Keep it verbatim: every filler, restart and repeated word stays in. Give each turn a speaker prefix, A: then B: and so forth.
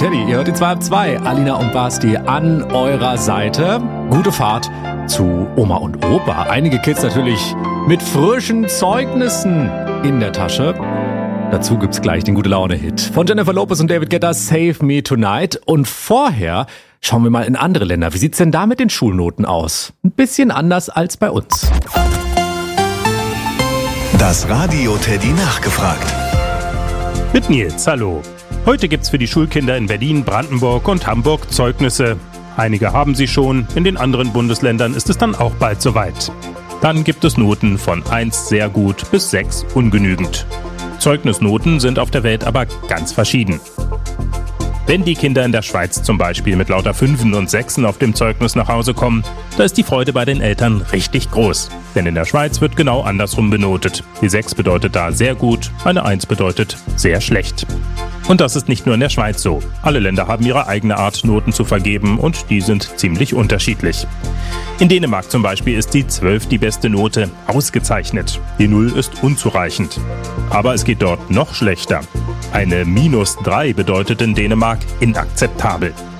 A: Teddy. Ihr hört die zwei ab zwei. Alina und Basti an eurer Seite. Gute Fahrt zu Oma und Opa. Einige Kids natürlich mit frischen Zeugnissen in der Tasche. Dazu gibt's gleich den Gute-Laune-Hit von Jennifer Lopez und David Guetta, Save Me Tonight. Und vorher schauen wir mal in andere Länder. Wie sieht's denn da mit den Schulnoten aus? Ein bisschen anders als bei uns.
B: Das Radio Teddy nachgefragt.
C: Mit Nils, hallo. Heute gibt's für die Schulkinder in Berlin, Brandenburg und Hamburg Zeugnisse. Einige haben sie schon, in den anderen Bundesländern ist es dann auch bald soweit. Dann gibt es Noten von eins sehr gut bis sechs ungenügend. Zeugnisnoten sind auf der Welt aber ganz verschieden. Wenn die Kinder in der Schweiz zum Beispiel mit lauter Fünfen und Sechsen auf dem Zeugnis nach Hause kommen, da ist die Freude bei den Eltern richtig groß. Denn in der Schweiz wird genau andersrum benotet. Die sechs bedeutet da sehr gut, eine eins bedeutet sehr schlecht. Und das ist nicht nur in der Schweiz so. Alle Länder haben ihre eigene Art, Noten zu vergeben und die sind ziemlich unterschiedlich. In Dänemark zum Beispiel ist die zwölf die beste Note, ausgezeichnet. Die null ist unzureichend. Aber es geht dort noch schlechter. Eine minus drei bedeutet in Dänemark inakzeptabel.